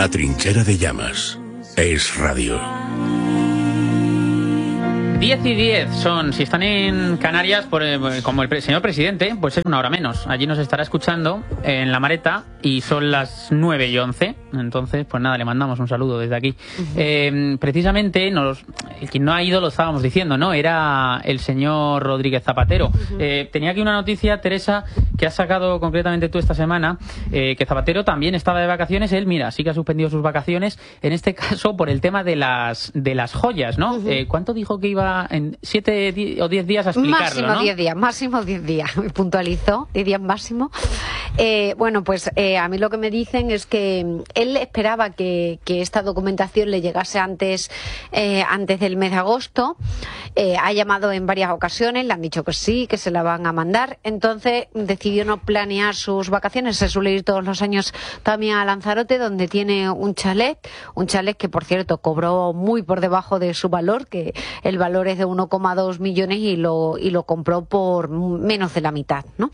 La trinchera de llamas. Es radio. 10:10 son, si están en Canarias, como el señor presidente, pues es una hora menos. Allí nos estará escuchando en La Mareta y son las 9:11. Entonces, pues nada, le mandamos un saludo desde aquí. Precisamente, el que no ha ido lo estábamos diciendo, ¿no? Era el señor Rodríguez Zapatero. Tenía aquí una noticia, Teresa, que has sacado concretamente tú esta semana, que Zapatero también estaba de vacaciones. Él, mira, sí que ha suspendido sus vacaciones, en este caso por el tema de las joyas, ¿no? ¿Cuánto dijo que iba en 7 o 10 días a explicarlo, máximo 10 días, máximo 10 días, me puntualizó, 10 días máximo. Bueno, pues a mí lo que me dicen es que él esperaba que esta documentación le llegase antes del mes de agosto. Ha llamado en varias ocasiones, le han dicho que sí, que se la van a mandar. Entonces decidió no planear sus vacaciones. Se suele ir todos los años también a Lanzarote, donde tiene un chalet que, por cierto, cobró muy por debajo de su valor, que el valor es de 1,2 millones y lo compró por menos de la mitad, ¿no?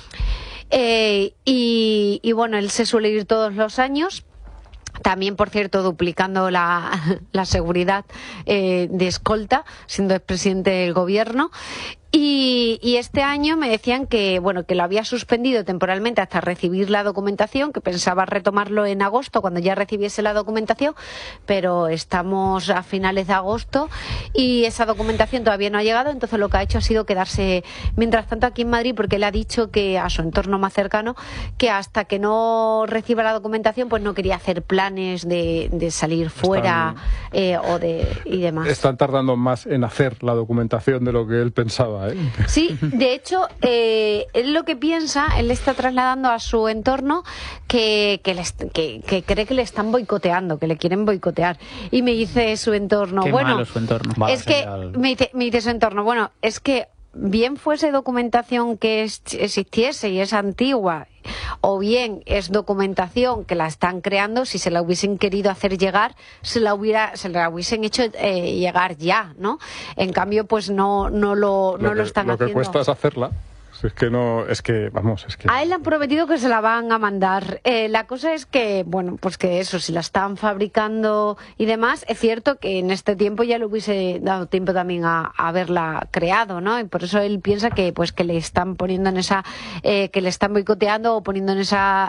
Y bueno, él se suele ir todos los años. También, por cierto, duplicando la seguridad de escolta, siendo expresidente del gobierno. Y este año me decían que lo había suspendido temporalmente hasta recibir la documentación, que pensaba retomarlo en agosto cuando ya recibiese la documentación, pero estamos a finales de agosto y esa documentación todavía no ha llegado. Entonces lo que ha hecho ha sido quedarse mientras tanto aquí en Madrid, porque él ha dicho que a su entorno más cercano que hasta que no reciba la documentación pues no quería hacer planes de salir fuera y demás. Están tardando más en hacer la documentación de lo que él pensaba. Sí, de hecho, él lo que piensa, él le está trasladando a su entorno que cree que le están boicoteando, que le quieren boicotear. Y me dice su entorno, malo su entorno. Es que me dice su entorno, es que bien fuese documentación que existiese y es antigua, o bien es documentación que la están creando, si se la hubiesen querido hacer llegar, se la hubiesen hecho llegar ya, ¿no? En cambio, pues no lo están haciendo. Lo que cuesta es hacerla. Es que A él le han prometido que se la van a mandar. La cosa es que, pues que eso, si la están fabricando y demás, es cierto que en este tiempo ya le hubiese dado tiempo también a haberla creado, ¿no? Y por eso él piensa que le están poniendo en esa, que le están boicoteando o poniendo en esa,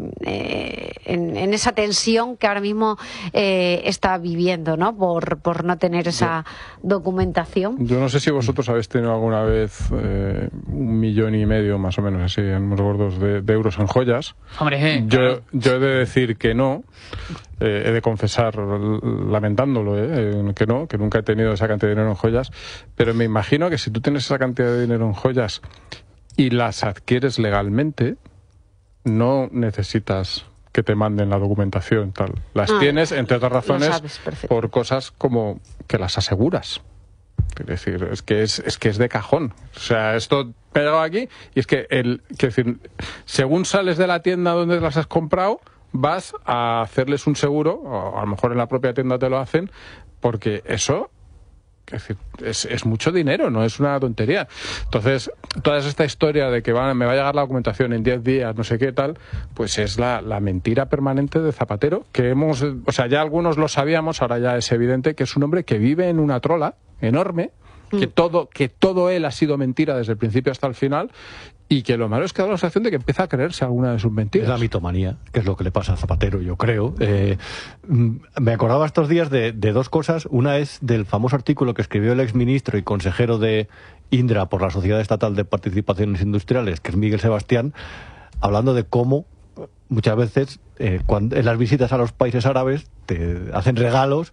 en esa tensión que ahora mismo está viviendo, ¿no? Por no tener esa documentación. Yo no sé si vosotros habéis tenido alguna vez 1,5 millones más o menos, así, en unos gordos de euros en joyas. Hombre, yo he de decir que no, he de confesar lamentándolo, que nunca he tenido esa cantidad de dinero en joyas, pero me imagino que si tú tienes esa cantidad de dinero en joyas y las adquieres legalmente, no necesitas que te manden la documentación, tal. Las tienes, entre otras razones, por cosas como que las aseguras. Es decir, es que es de cajón. O sea, esto me ha llegado aquí y es que según sales de la tienda donde las has comprado, vas a hacerles un seguro, o a lo mejor en la propia tienda te lo hacen, porque eso es mucho dinero, no es una tontería. Entonces, toda esta historia de que me va a llegar la documentación en 10 días, no sé qué tal, pues es la mentira permanente de Zapatero, que ya algunos lo sabíamos, ahora ya es evidente que es un hombre que vive en una trola enorme, que todo él ha sido mentira desde el principio hasta el final, y que lo malo es que da la sensación de que empieza a creerse alguna de sus mentiras. Es la mitomanía, que es lo que le pasa a Zapatero, yo creo. Me acordaba estos días de dos cosas. Una es del famoso artículo que escribió el exministro y consejero de Indra por la Sociedad Estatal de Participaciones Industriales, que es Miguel Sebastián, hablando de cómo muchas veces en las visitas a los países árabes te hacen regalos.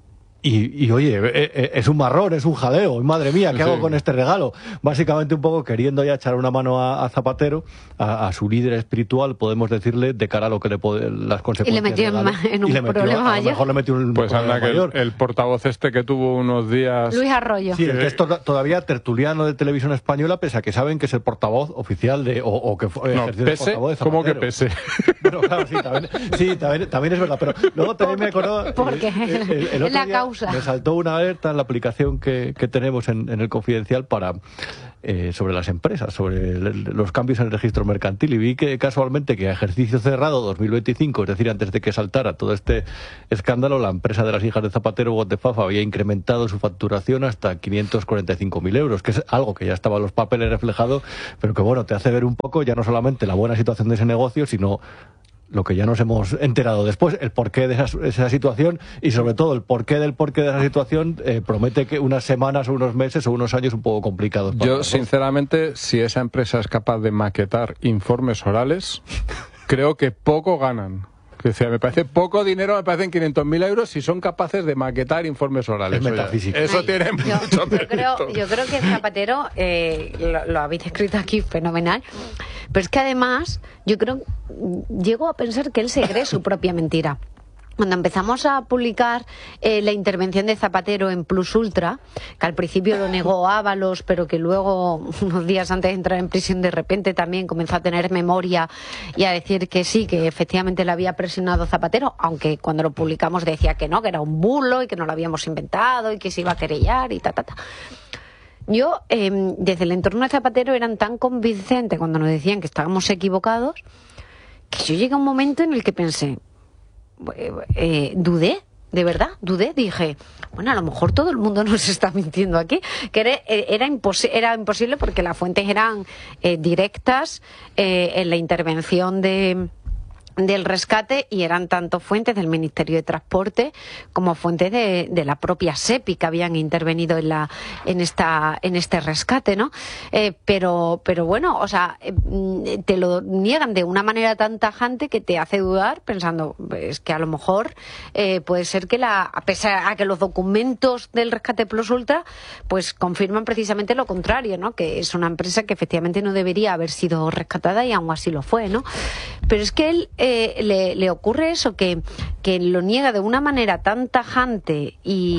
Y oye, es un marrón, es un jaleo. Madre mía, ¿qué hago con este regalo? Básicamente un poco queriendo ya echar una mano a Zapatero, a su líder espiritual, podemos decirle, de cara a lo que le puede, las consecuencias. Y le metió en un problema mayor. A lo mejor le metió un pues problema mayor. El portavoz que tuvo unos días... Luis Arroyo. Sí, el que es todavía tertuliano de Televisión Española, pese a que saben que es el portavoz oficial de... o que fue pese, portavoz de Zapatero. ¿Cómo que pese? Bueno, claro, también es verdad. Pero luego también me acordaba... Porque el otro la día, pausa. Me saltó una alerta en la aplicación que tenemos en el Confidencial para sobre las empresas, sobre los cambios en el registro mercantil, y vi que casualmente que a ejercicio cerrado 2025, es decir, antes de que saltara todo este escándalo, la empresa de las hijas de Zapatero, What the Fuck, había incrementado su facturación hasta 545.000 euros, que es algo que ya estaba en los papeles reflejado, pero que bueno, te hace ver un poco ya no solamente la buena situación de ese negocio, sino lo que ya nos hemos enterado después, el porqué de esa situación, y sobre todo el porqué de esa situación promete que unas semanas o unos meses o unos años un poco complicados. Yo, sinceramente, si esa empresa es capaz de maquetar informes orales, creo que poco ganan. O sea, me parece poco dinero, me parecen 500.000 euros si son capaces de maquetar informes orales. Es metafísico. Eso tiene mucho mérito. Yo creo que Zapatero, lo habéis escrito aquí fenomenal, pero es que además yo llego a pensar que él se cree su propia mentira. Cuando empezamos a publicar la intervención de Zapatero en Plus Ultra, que al principio lo negó Ábalos, pero que luego, unos días antes de entrar en prisión, de repente también comenzó a tener memoria y a decir que sí, que efectivamente le había presionado Zapatero, aunque cuando lo publicamos decía que no, que era un bulo y que no lo habíamos inventado y que se iba a querellar y Yo, desde el entorno de Zapatero, eran tan convincentes cuando nos decían que estábamos equivocados, que yo llegué a un momento en el que pensé, dudé, de verdad, dije, bueno, a lo mejor todo el mundo nos está mintiendo aquí, que era imposible porque las fuentes eran directas en la intervención del rescate, y eran tanto fuentes del Ministerio de Transporte como fuentes de la propia SEPI que habían intervenido en este rescate, ¿no? Pero bueno, o sea, te lo niegan de una manera tan tajante que te hace dudar, pensando, es que a lo mejor puede ser que a pesar a que los documentos del rescate Plus Ultra pues confirman precisamente lo contrario, ¿no? Que es una empresa que efectivamente no debería haber sido rescatada y aún así lo fue, ¿no? Pero es que él le ocurre eso, que lo niega de una manera tan tajante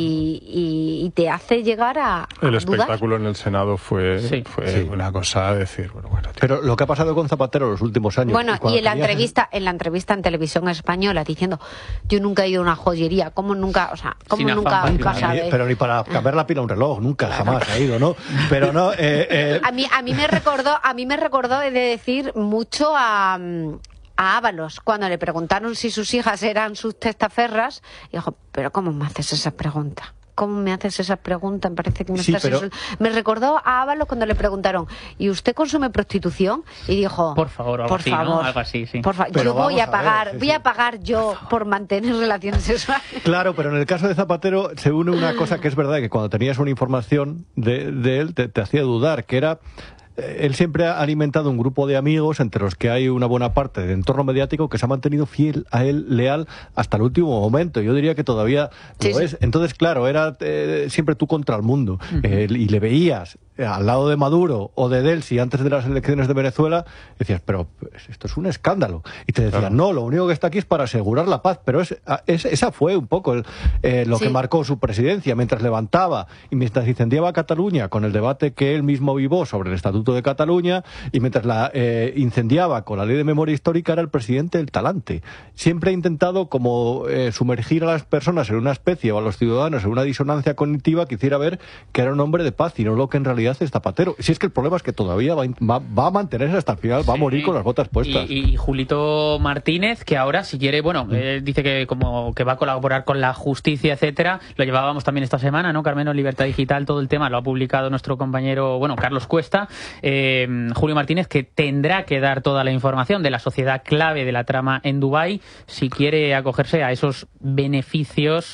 y te hace llegar a el dudar. espectáculo en el Senado fue una cosa de decir, bueno, tío. Pero lo que ha pasado con Zapatero en los últimos años... Bueno, y en la entrevista en Televisión Española diciendo, yo nunca he ido a una joyería, ¿cómo nunca? O sea, ¿cómo nunca sabe? Pero ni para cambiar la pila a un reloj, nunca, jamás ha ido, ¿no? Pero no... A mí me recordó, he de decir, mucho a Ábalos, cuando le preguntaron si sus hijas eran sus testaferras, y dijo, pero ¿cómo me haces esa pregunta? ¿Cómo me haces esa pregunta? Me parece que me recordó a Ábalos cuando le preguntaron, ¿y usted consume prostitución? Y dijo, por favor, algo así, ¿no? Algo así, sí. Por favor, yo voy a pagar yo por mantener relaciones sexuales. Claro, pero en el caso de Zapatero se une una cosa que es verdad, que cuando tenías una información de él te hacía dudar, que era... Él siempre ha alimentado un grupo de amigos entre los que hay una buena parte de entorno mediático que se ha mantenido fiel a él, leal hasta el último momento. Yo diría que todavía lo es. Entonces, claro, era siempre tú contra el mundo. Y le veías al lado de Maduro o de Delcy antes de las elecciones de Venezuela, decías, pero esto es un escándalo. Y te decían, no, lo único que está aquí es para asegurar la paz. Pero esa fue un poco lo que marcó su presidencia. Mientras levantaba y mientras incendiaba Cataluña con el debate que él mismo vivó sobre el Estatuto de Cataluña, y mientras la incendiaba con la Ley de Memoria Histórica, era el presidente del talante. Siempre ha intentado como sumergir a las personas en una especie, o a los ciudadanos en una disonancia cognitiva que hiciera ver que era un hombre de paz y no lo que en realidad es Zapatero. Si es que el problema es que todavía va a mantenerse hasta el final, va a morir con las botas puestas. Y Julito Martínez, que ahora, si quiere, bueno, dice que como que va a colaborar con la justicia, etcétera. Lo llevábamos también esta semana, ¿no? Carmelo, Libertad Digital, todo el tema lo ha publicado nuestro compañero, Carlos Cuesta. Julio Martínez, que tendrá que dar toda la información de la sociedad clave de la trama en Dubái si quiere acogerse a esos beneficios,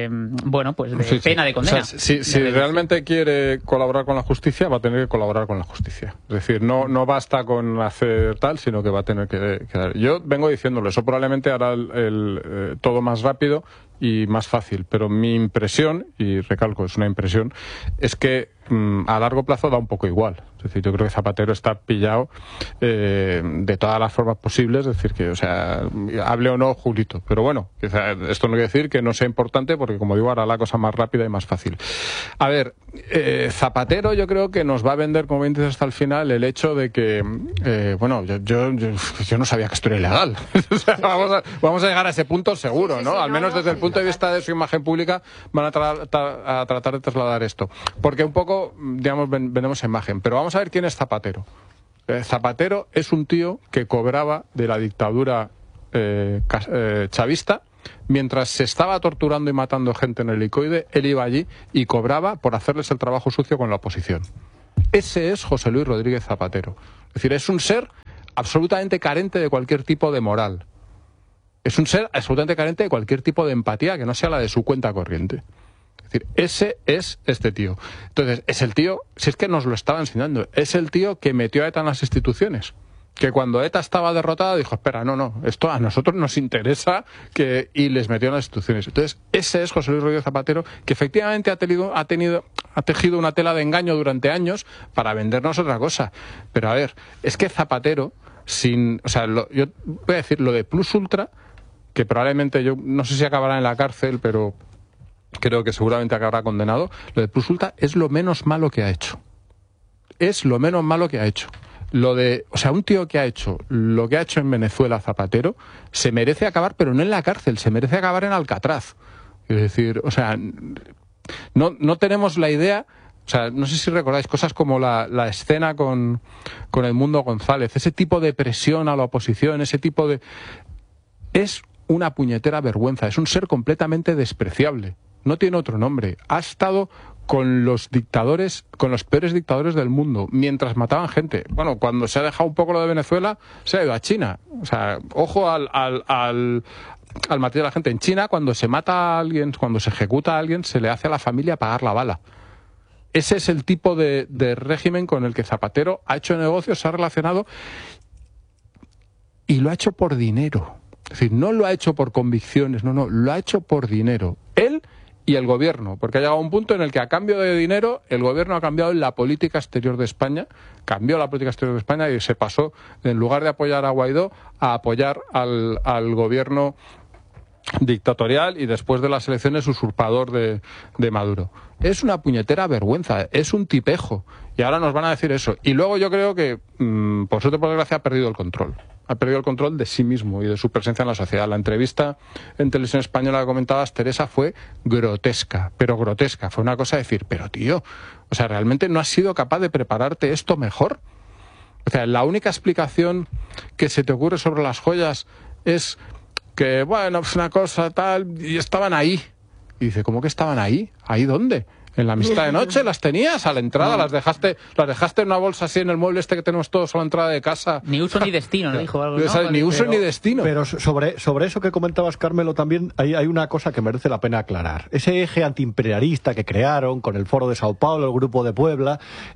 pues de pena de condena. O sea, si realmente quiere colaborar con la justicia, va a tener que colaborar con la justicia. Es decir, no basta con hacer tal, sino que va a tener que dar. Yo vengo diciéndolo, eso probablemente hará todo más rápido y más fácil, pero mi impresión, y recalco, es una impresión, es que a largo plazo da un poco igual. Es decir, yo creo que Zapatero está pillado de todas las formas posibles, es decir, que, hable o no Julito, pero bueno, O sea, esto no quiere decir que no sea importante, porque, como digo, hará la cosa más rápida y más fácil. A ver, Zapatero yo creo que nos va a vender, como bien dices, hasta el final, el hecho de que, bueno, yo no sabía que esto era ilegal. O sea, vamos a llegar a ese punto seguro, ¿no? Al menos desde el punto de vista de su imagen pública van a tratar de trasladar esto. Porque un poco, digamos, vendemos imagen. Pero vamos a ver quién es Zapatero. Zapatero es un tío que cobraba de la dictadura chavista. Mientras se estaba torturando y matando gente en el Helicoide, él iba allí y cobraba por hacerles el trabajo sucio con la oposición. Ese es José Luis Rodríguez Zapatero. Es decir, es un ser absolutamente carente de cualquier tipo de moral. Es un ser absolutamente carente de cualquier tipo de empatía que no sea la de su cuenta corriente. Es decir, ese es este tío. Entonces, es el tío, si es que nos lo estaba enseñando, es el tío que metió a ETA en las instituciones. Que cuando ETA estaba derrotada dijo, espera, no, esto a nosotros nos interesa, y les metió en las instituciones. Entonces, ese es José Luis Rodríguez Zapatero, que efectivamente ha tejido una tela de engaño durante años para vendernos otra cosa. Pero a ver, es que Zapatero, yo voy a decir lo de Plus Ultra, que probablemente, yo no sé si acabará en la cárcel, pero creo que seguramente acabará condenado. Lo de Plus Ultra es lo menos malo que ha hecho. Es lo menos malo que ha hecho. Un tío que ha hecho lo que ha hecho en Venezuela, Zapatero, se merece acabar, pero no en la cárcel, se merece acabar en Alcatraz. Es decir, no tenemos la idea, no sé si recordáis cosas como la escena con el Mundo González, ese tipo de presión a la oposición, ese tipo de... Es una puñetera vergüenza, es un ser completamente despreciable, no tiene otro nombre. Ha estado con los dictadores, con los peores dictadores del mundo, mientras mataban gente. Bueno, cuando se ha dejado un poco lo de Venezuela, se ha ido a China. O sea, ojo al matar a la gente. En China, cuando se mata a alguien, cuando se ejecuta a alguien, se le hace a la familia pagar la bala. Ese es el tipo de régimen con el que Zapatero ha hecho negocios, se ha relacionado, y lo ha hecho por dinero. Es decir, no lo ha hecho por convicciones, no, lo ha hecho por dinero. Él y el gobierno, porque ha llegado un punto en el que, a cambio de dinero, el gobierno ha cambiado la política exterior de España, cambió la política exterior de España y se pasó, en lugar de apoyar a Guaidó, a apoyar al gobierno dictatorial y, después de las elecciones, usurpador de Maduro. Es una puñetera vergüenza, es un tipejo, y ahora nos van a decir eso. Y luego yo creo que, por suerte, por desgracia, ha perdido el control. Ha perdido el control de sí mismo y de su presencia en la sociedad. La entrevista en Televisión Española que comentabas, Teresa, fue grotesca, pero grotesca. Fue una cosa de decir, pero tío, ¿realmente no has sido capaz de prepararte esto mejor? La única explicación que se te ocurre sobre las joyas es que, bueno, pues una cosa tal, y estaban ahí. Y dice, ¿cómo que estaban ahí? ¿Ahí dónde? En la amistad de noche las tenías a la entrada, las dejaste en una bolsa así en el mueble que tenemos todos a la entrada de casa. Ni uso ni destino, dijo algo. ¿No? Ni uso ni destino. Pero sobre eso que comentabas, Carmelo, también hay una cosa que merece la pena aclarar. Ese eje antiimperialista que crearon con el Foro de Sao Paulo, el Grupo de Puebla,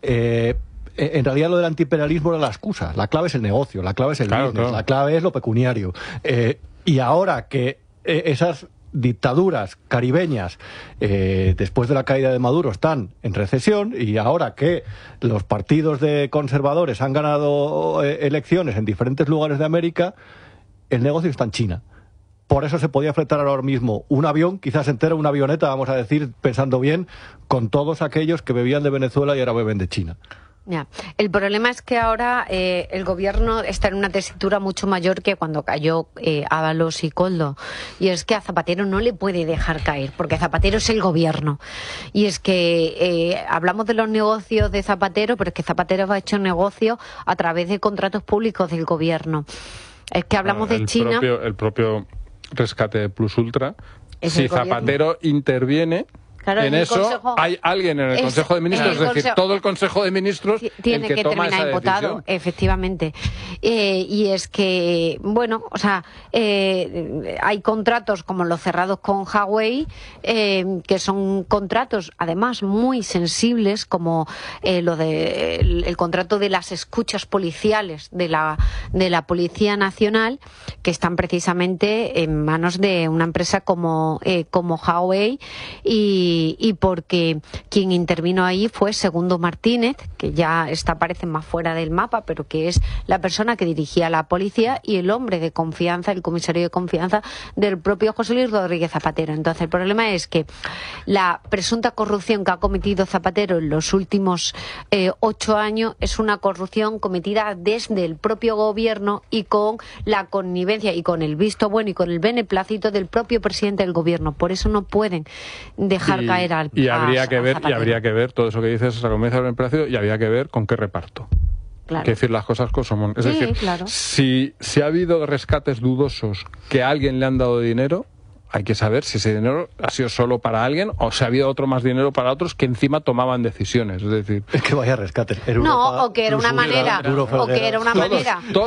en realidad lo del antiimperialismo era la excusa. La clave es el negocio, la clave es el business, claro. La clave es lo pecuniario. Y ahora que esas dictaduras caribeñas, después de la caída de Maduro, están en recesión, y ahora que los partidos de conservadores han ganado elecciones en diferentes lugares de América, el negocio está en China. Por eso se podía fletar ahora mismo un avión, quizás entero, una avioneta, vamos a decir, pensando bien, con todos aquellos que bebían de Venezuela y ahora beben de China. Ya. El problema es que ahora el gobierno está en una tesitura mucho mayor que cuando cayó Ábalos y Koldo. Y es que a Zapatero no le puede dejar caer, porque Zapatero es el gobierno. Y es que hablamos de los negocios de Zapatero, pero es que Zapatero ha hecho negocios a través de contratos públicos del gobierno. Es que hablamos de China. El propio rescate de Plus Ultra. Si Zapatero interviene... Claro, en eso Consejo, hay alguien en el Consejo de Ministros, es decir, todo el Consejo de Ministros tiene que terminar imputado, efectivamente. Y es que, bueno, hay contratos como los cerrados con Huawei, que son contratos, además, muy sensibles, como el contrato de las escuchas policiales de la Policía Nacional, que están precisamente en manos de una empresa como Huawei, y y porque quien intervino ahí fue Segundo Martínez, que ya parece más fuera del mapa, pero que es la persona que dirigía la policía y el hombre de confianza, el comisario de confianza del propio José Luis Rodríguez Zapatero. Entonces el problema es que la presunta corrupción que ha cometido Zapatero en los últimos 8 años es una corrupción cometida desde el propio gobierno y con la connivencia y con el visto bueno y con el beneplácito del propio presidente del gobierno. Por eso no pueden dejar caer al habría que ver Zapatero. Y habría que ver todo eso que dices, la conveniencia del beneplácito, y habría que ver con qué reparto. Claro. Hay que decir las cosas como son. Es decir, claro. si ha habido rescates dudosos que a alguien le han dado dinero, hay que saber si ese dinero ha sido solo para alguien o si ha habido otro más dinero para otros que encima tomaban decisiones. Es decir, Es que vaya rescate. O que era una manera.